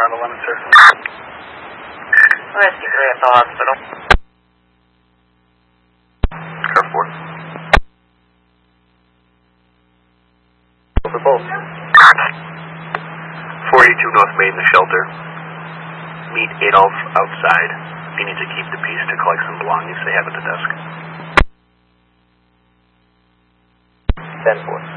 511, sir. Rescue 3 at the hospital. Car 4. For both. 482 North Main, the shelter. Meet Adolf outside. He needs to keep the peace to collect some belongings they have at the desk. 10-4.